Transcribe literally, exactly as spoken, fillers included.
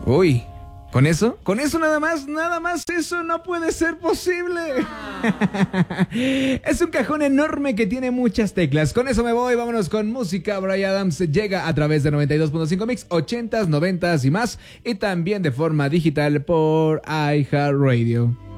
Uy, ¿con eso? ¿Con eso nada más? Nada más eso no puede ser posible. Es un cajón enorme que tiene muchas teclas. Con eso me voy, vámonos con música. Bryan Adams llega a través de noventa y dos punto cinco Mix, ochentas, noventas y más. Y también de forma digital por iHeartRadio.